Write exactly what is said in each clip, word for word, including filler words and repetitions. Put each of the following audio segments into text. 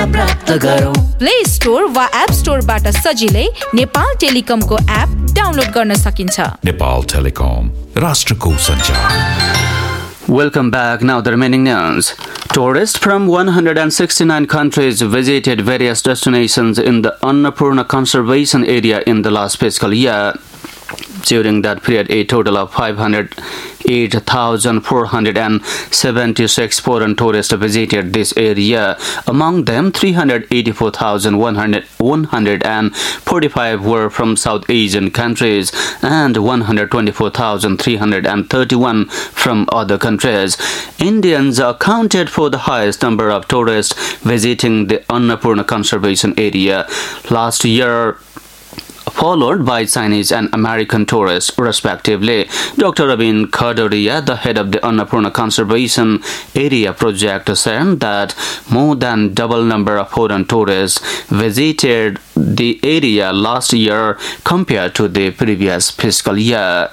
प्राप्त गरौँ। Play store वा एप स्टोरबाट सजिलै नेपाल टेलिकमको एप डाउनलोड गर्न सकिन्छ। Nepal Telecom, राष्ट्रको सञ्चार। Welcome back. Now the remaining news. Tourists from one hundred sixty-nine countries visited various destinations in the Annapurna Conservation Area in the last fiscal year. During that period, a total of five hundred eight thousand four hundred seventy-six foreign tourists visited this area. Among them, three hundred eighty-four thousand one hundred forty-five were from South Asian countries and one hundred twenty-four thousand three hundred thirty-one from other countries. Indians accounted for the highest number of tourists visiting the Annapurna Conservation Area last year, followed by Chinese and American tourists, respectively. Doctor Ravin Khadoria, the head of the Annapurna Conservation Area project, said that more than double number of foreign tourists visited the area last year compared to the previous fiscal year.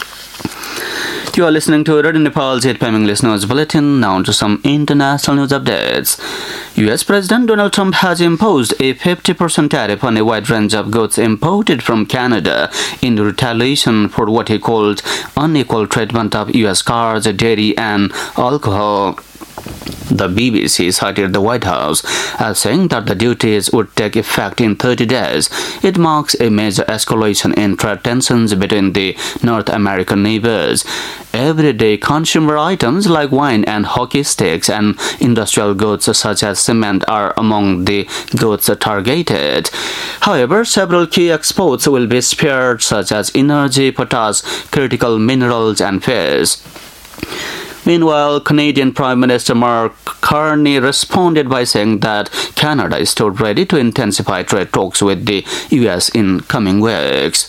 You are listening to Radio Nepal's eight p m English News Bulletin. Now to some international news updates. U S President Donald Trump has imposed a fifty percent tariff on a wide range of goods imported from Canada in retaliation for what he called unequal treatment of U S cars, dairy and alcohol. The B B C cited the White House as saying that the duties would take effect in thirty days. It marks a major escalation in trade tensions between the North American neighbors. Everyday consumer items like wine and hockey sticks and industrial goods such as cement are among the goods targeted. However, several key exports will be spared, such as energy, potash, critical minerals and fish. Meanwhile, Canadian Prime Minister Mark Carney responded by saying that Canada stood ready to intensify trade talks with the U S in coming weeks.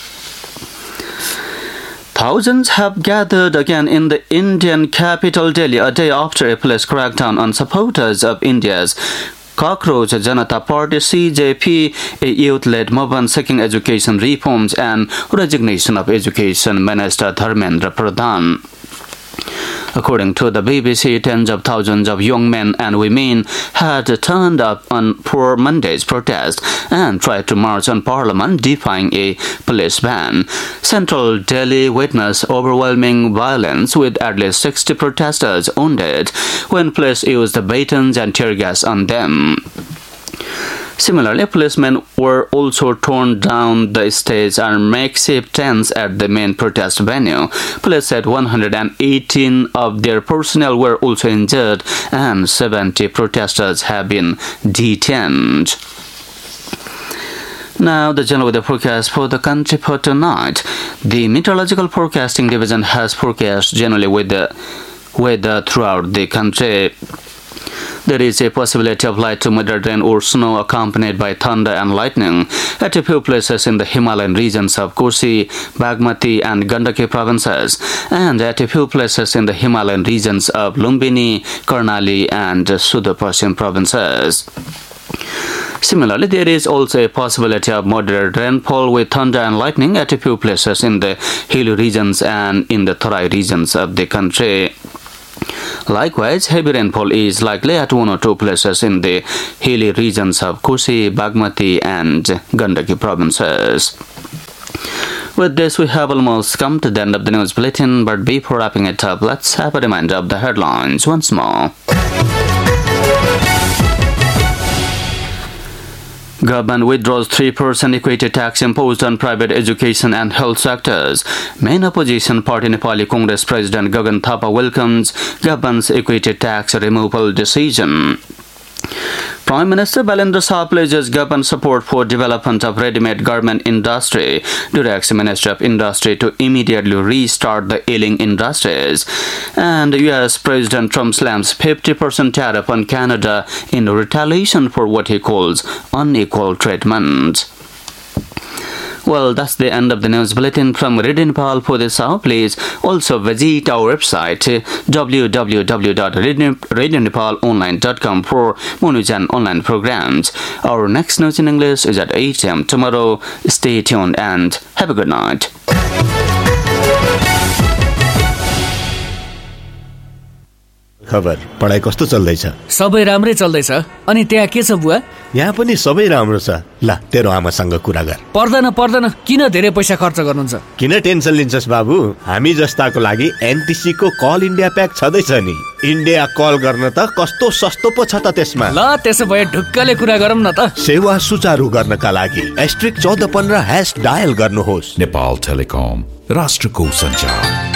Thousands have gathered again in the Indian capital Delhi a day after a police crackdown on supporters of India's Cockroach Janata Party C J P, a youth-led movement seeking education reforms and resignation of Education Minister Dharmendra Pradhan. According to the B B C, tens of thousands of young men and women had turned up on for Monday's protest and tried to march on Parliament, defying a police ban. Central Delhi witnessed overwhelming violence, with at least sixty protesters wounded when police used batons and tear gas on them. Similarly, policemen were also torn down the stage and makeshift tents at the main protest venue. Police said one hundred eighteen of their personnel were also injured and seventy protesters have been detained. Now, the general weather forecast for the country for tonight. The Meteorological Forecasting Division has forecast generally weather, weather throughout the country. There is a possibility of light to moderate rain or snow accompanied by thunder and lightning at a few places in the Himalayan regions of Kosi, Bagmati and Gandaki provinces, and at a few places in the Himalayan regions of Lumbini, Karnali and Sudapashim provinces. Similarly, there is also a possibility of moderate rainfall with thunder and lightning at a few places in the hilly regions and in the Tarai regions of the country. Likewise, heavy rainfall is likely at one or two places in the hilly regions of Kosi, Bagmati and Gandaki provinces. With this, we have almost come to the end of the news bulletin, but before wrapping it up, let's have a reminder of the headlines once more. Government withdraws three percent equity tax imposed on private education and health sectors. Main opposition party Nepali Congress President Gagan Thapa welcomes government's equity tax removal decision. Prime Minister Balendra Shah pledges government support for development of ready-made garment industry, directs Ministry of Industry to immediately restart the ailing industries. And U S President Trump slams fifty percent tariff on Canada in retaliation for what he calls unequal treatment. Well, that's the end of the news bulletin from Radio Nepal for this hour. Please also visit our website w w w dot radio nepal online dot com for more news and online programs. Our next news in English is at eight a m tomorrow. Stay tuned and have a good night. खबर पढाइ कस्तो चल्दैछ? सबै राम्रै चल्दैछ। अनि त्यहाँ के छ बुवा? यहाँ पनि सबै राम्रो छ। ल तेरो आमासँग कुरा गर। पर्दैन पर्दैन, किन धेरै पैसा खर्च गर्नुहुन्छ? किन टेन्सन लिन्छस् बाबु? हामी जस्ताको लागि एनटिसी को कल इन्डिया प्याक छँदैछ नि। इन्डिया कल गर्न त कस्तो सस्तो पो छ त त्यसमा। ल त्यसो भए ढुक्कले कुरा गरौँ न त। सेवा सुचारू गर्नका लागि एस्ट्रिक चौध पन्ध्र ह्यास डायल गर्नुहोस्। नेपाल टेलिकम, राष्ट्रको सञ्चार।